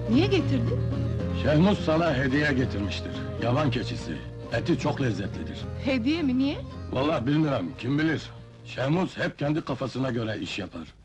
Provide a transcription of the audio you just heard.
Niye getirdin? Şehmus sana hediye getirmiştir. Yaban keçisi. Eti çok lezzetlidir. Hediye mi, niye? Vallahi bilmiyorum, kim bilir. Şehmus hep kendi kafasına göre iş yapar.